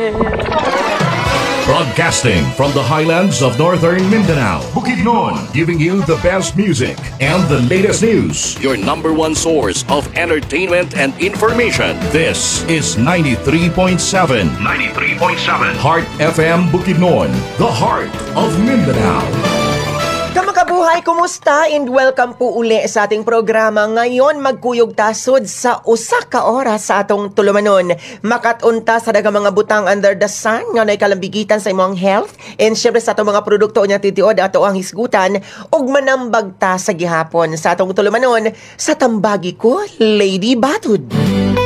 Broadcasting from the highlands of northern Mindanao, Bukidnon, giving you the best music and the latest news. Your number one source of entertainment and information. This is 93.7. 93.7. Heart FM Bukidnon, the heart of Mindanao. Kamakabuhay, kumusta? And welcome po uli sa ating programa. Ngayon, magkuyog tasod sa usa ka oras sa atong tulumanon. Makatunta sa dagang mga butang under the sun, nga na ikalambigitan sa imong health, and syempre sa atong mga produkto niya titiod ato ang hisgutan, ug manambag ta sa gihapon sa atong tulumanon sa tambagi ko, Lady Batud.